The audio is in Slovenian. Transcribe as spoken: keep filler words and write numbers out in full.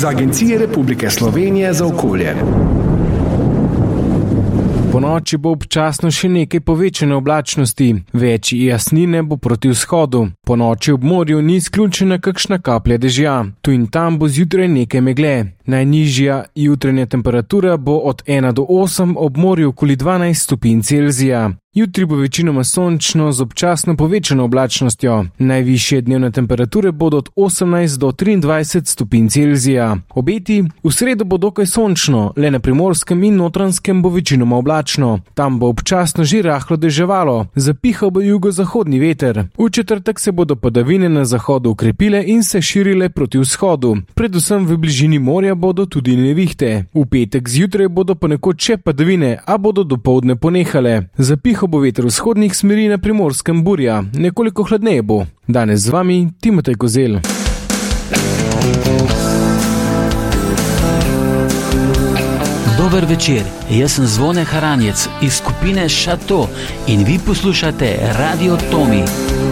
z Agencije Republike Slovenije za okolje. Po noči bo občasno še nekaj povečane oblačnosti, več jasnine bo proti vzhodu. Po noči ob morju ni izključena kakšna kaplja dežja, tu in tam bo zjutraj nekaj megle. Najnižja jutranja temperatura bo od ena do osem, ob morju okoli dvanajst stopinj Celzija. Jutri bo večinoma sončno z občasno povečano oblačnostjo. Najvišje dnevne temperature bodo od osemnajst do triindvajset stopinj Celzija. Obeti: v sredo bo dokaj sončno, le na Primorskem in Notranjskem bo večinoma oblačno. Tam bo občasno že rahlo deževalo, zapihal bo jugozahodni veter. V četrtek se bodo padavine na zahodu ukrepile in se širile proti vzhodu. Predvsem v bližini morja bodo tudi nevihte. V petek zjutraj bodo ponekod še padavine, a bodo dopoldne ponehale. Zapihal bo veter vzhodnih smeri, na Primorskem burja, nekoliko hladneje bo. Danes z vami Timotej Kozel. Dober večer, jaz sem Zvone Haranjec iz skupine Šato in vi poslušate Radio Tomi.